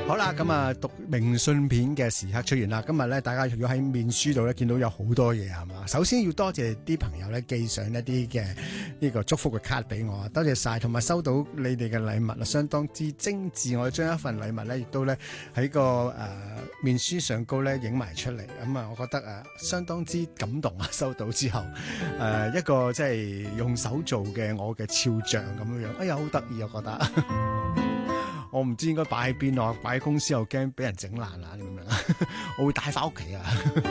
好啦，咁啊讀明信片嘅時刻出現啦。今日咧，大家如果喺面書度咧見到有好多嘢係嘛，首先要多謝啲朋友咧寄上一啲嘅呢個祝福嘅卡俾我，多謝晒，同埋收到你哋嘅禮物啊，相當之精緻。我將一份禮物咧，亦都咧喺個面書上高咧影埋出嚟，咁啊，我覺得相當之感動啊！收到之後，一個即係用手做嘅我嘅肖像咁樣樣，哎呀好得意啊！我覺得。我唔知應該擺喺邊啊，擺喺公司又驚俾人整爛啊咁樣，我會帶翻屋企啊。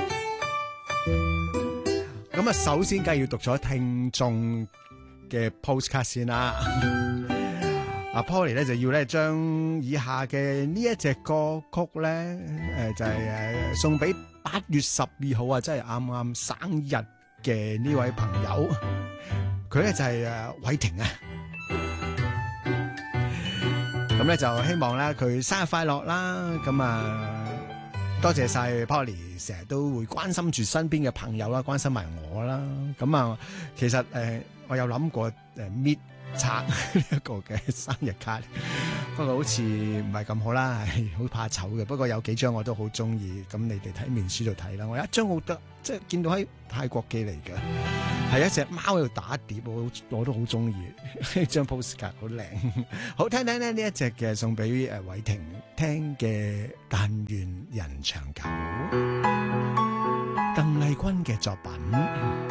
咁啊，首先梗係要讀咗聽眾嘅 postcard 先啦。阿 Polly 咧就要咧將以下嘅呢一隻歌曲咧，就係送俾8月12號啊，即係啱啱生日嘅呢位朋友。佢咧就係偉霆啊。咁咧就希望咧佢生日快樂啦！咁啊，多謝晒 Polly 成日都會關心住身邊嘅朋友啦，關心埋我啦。咁啊，其實我有諗過搣拆呢一個嘅生日卡，不過好似唔係咁好啦，係好怕醜嘅。不過有幾張我都好中意，咁你哋睇面書度睇啦。我有一張好得，即係見到喺泰國寄嚟嘅，係一隻貓喺度打碟，我都好中意。呢張 postcard 好靚，好聽聽呢一隻嘅送俾偉霆聽嘅，但願人長久，鄧麗君嘅作品。